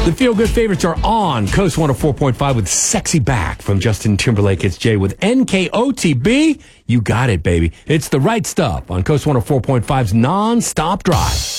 The Feel Good favorites are on Coast 104.5 with Sexy Back from Justin Timberlake. It's Jay with NKOTB. You got it, baby. It's the right stuff on Coast 104.5's Non-Stop Drive.